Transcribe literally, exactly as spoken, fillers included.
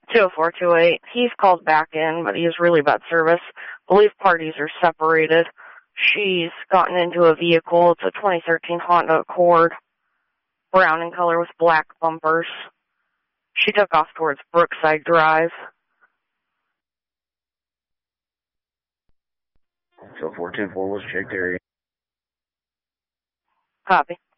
two oh four two eight. He's called back in, but he has really bad service. Believe parties are separated. She's gotten into a vehicle. It's a twenty thirteen Honda Accord, brown in color with black bumpers. She took off towards Brookside Drive. So four two four was checked area. Copy.